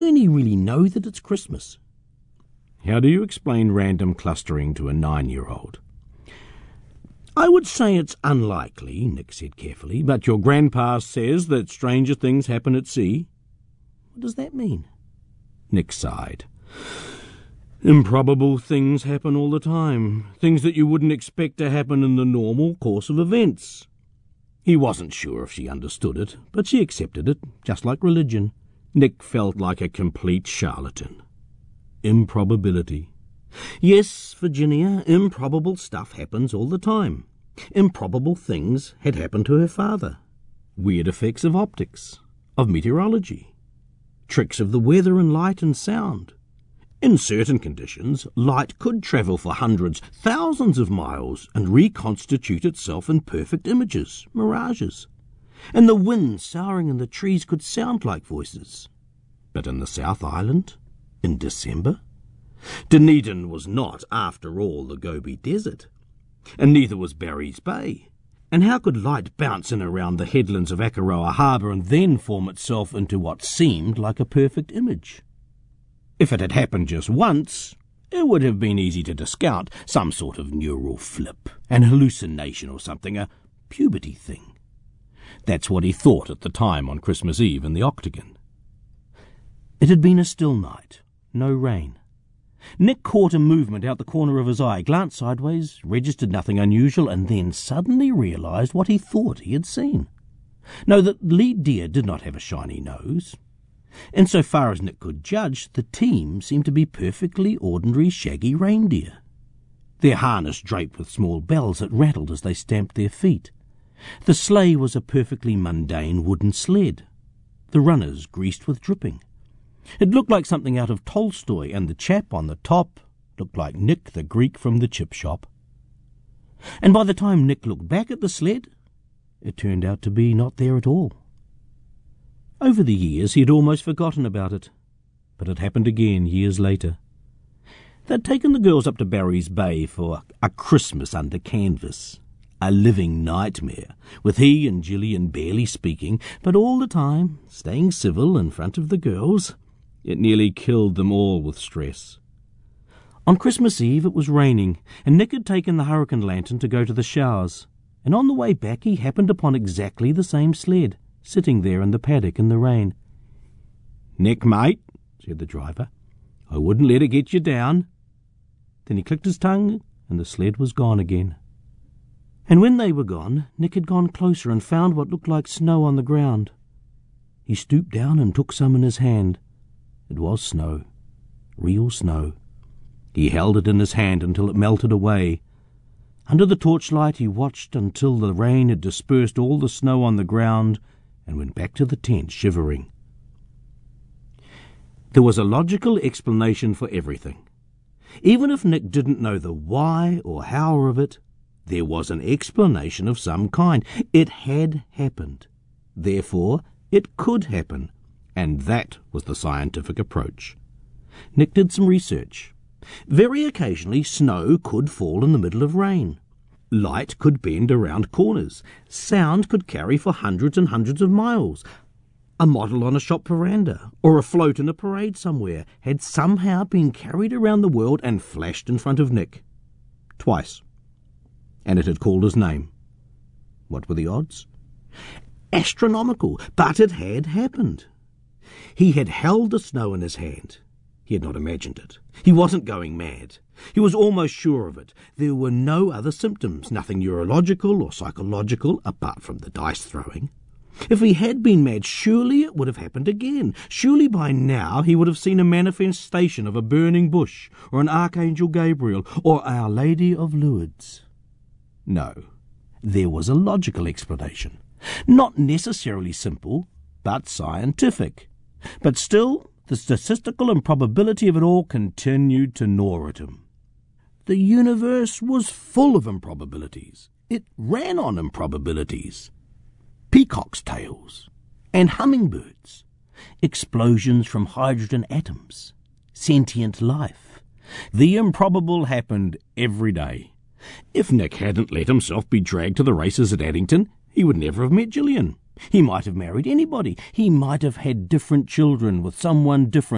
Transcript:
when he really know that it's Christmas? How do you explain random clustering to a 9-year-old? I would say it's unlikely, Nick said carefully, but your grandpa says that stranger things happen at sea. What does that mean? Nick sighed. Improbable things happen all the time, things that you wouldn't expect to happen in the normal course of events. He wasn't sure if she understood it, but she accepted it, just like religion. Nick felt like a complete charlatan. Improbability. Yes, Virginia, improbable stuff happens all the time. Improbable things had happened to her father. Weird effects of optics, of meteorology, tricks of the weather and light and sound. In certain conditions, light could travel for hundreds, thousands of miles and reconstitute itself in perfect images, mirages. And the wind soughing in the trees could sound like voices. But in the South Island, in December, Dunedin was not, after all, the Gobi Desert, and neither was Barry's Bay. And how could light bounce in around the headlands of Akaroa Harbour and then form itself into what seemed like a perfect image? If it had happened just once, it would have been easy to discount, some sort of neural flip, an hallucination or something, a puberty thing. That's what he thought at the time on Christmas Eve in the Octagon. It had been a still night, no rain. Nick caught a movement out the corner of his eye, glanced sideways, registered nothing unusual, and then suddenly realised what he thought he had seen. No, the lead deer did not have a shiny nose. Insofar as Nick could judge, the team seemed to be perfectly ordinary shaggy reindeer, their harness draped with small bells that rattled as they stamped their feet. The sleigh was a perfectly mundane wooden sled, the runners greased with dripping. It looked like something out of Tolstoy, and the chap on the top looked like Nick the Greek from the chip shop. And by the time Nick looked back at the sled, it turned out to be not there at all. Over the years he had almost forgotten about it, but it happened again years later. They'd taken the girls up to Barry's Bay for a Christmas under canvas, a living nightmare, with he and Gillian barely speaking, but all the time staying civil in front of the girls. It nearly killed them all with stress. On Christmas Eve it was raining, and Nick had taken the hurricane lantern to go to the showers, and on the way back he happened upon exactly the same sled, sitting there in the paddock in the rain. "Nick, mate," said the driver, "I wouldn't let it get you down." Then he clicked his tongue, and the sled was gone again. And when they were gone, Nick had gone closer and found what looked like snow on the ground. He stooped down and took some in his hand. It was snow, real snow. He held it in his hand until it melted away. Under the torchlight he watched until the rain had dispersed all the snow on the ground and went back to the tent shivering. There was a logical explanation for everything. Even if Nick didn't know the why or how of it, there was an explanation of some kind. It had happened. Therefore, it could happen. And that was the scientific approach. Nick did some research. Very occasionally, snow could fall in the middle of rain. Light could bend around corners. Sound could carry for hundreds and hundreds of miles. A model on a shop veranda or a float in a parade somewhere had somehow been carried around the world and flashed in front of Nick. Twice. And it had called his name. What were the odds? Astronomical, but it had happened. He had held the snow in his hand. He had not imagined it. He wasn't going mad. He was almost sure of it. There were no other symptoms, nothing neurological or psychological, apart from the dice throwing. If he had been mad, surely it would have happened again. Surely by now he would have seen a manifestation of a burning bush, or an Archangel Gabriel, or Our Lady of Lourdes. No, there was a logical explanation. Not necessarily simple, but scientific. But still, the statistical improbability of it all continued to gnaw at him. The universe was full of improbabilities. It ran on improbabilities. Peacocks' tails and hummingbirds, explosions from hydrogen atoms, sentient life. The improbable happened every day. If Nick hadn't let himself be dragged to the races at Addington, he would never have met Gillian. He might have married anybody. He might have had different children with someone different.